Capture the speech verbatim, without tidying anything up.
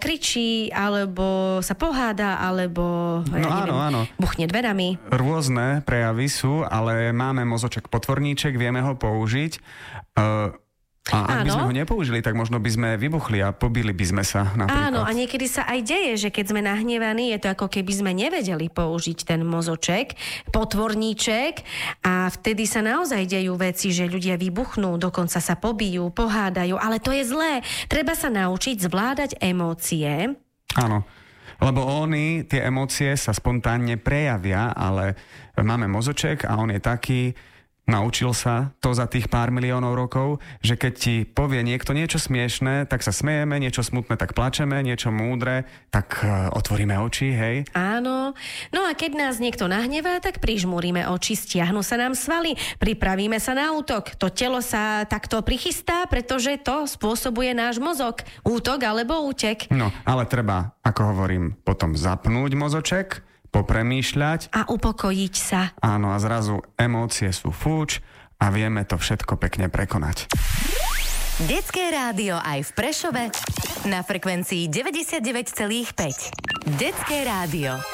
kričí, alebo sa poháda, alebo ja no, neviem, áno, áno. buchne dverami. Rôzne prejavy sú, ale máme mozoček potvorníček, vieme ho použiť. Uh, A ak by sme ho nepoužili, tak možno by sme vybuchli a pobili by sme sa napríklad. Áno, a niekedy sa aj deje, že keď sme nahnevaní, je to ako keby sme nevedeli použiť ten mozoček, potvorníček a vtedy sa naozaj dejú veci, že ľudia vybuchnú, dokonca sa pobijú, pohádajú, ale to je zlé. Treba sa naučiť zvládať emócie. Áno. Lebo oni, tie emócie sa spontánne prejavia, ale máme mozoček a on je taký, naučil sa to za tých pár miliónov rokov, že keď ti povie niekto niečo smiešné, tak sa smejeme, niečo smutné, tak plačeme, niečo múdre, tak uh, otvoríme oči, hej? Áno. No a keď nás niekto nahnevá, tak prižmúrime oči, stiahnu sa nám svaly, pripravíme sa na útok. To telo sa takto prichystá, pretože to spôsobuje náš mozog. Útok alebo útek. No, ale treba, ako hovorím, potom zapnúť mozoček, popremýšľať. A upokojiť sa. Áno, a zrazu emócie sú fúč a vieme to všetko pekne prekonať. Detské rádio aj v Prešove na frekvencii deväťdesiatdeväť celá päť. Detské rádio.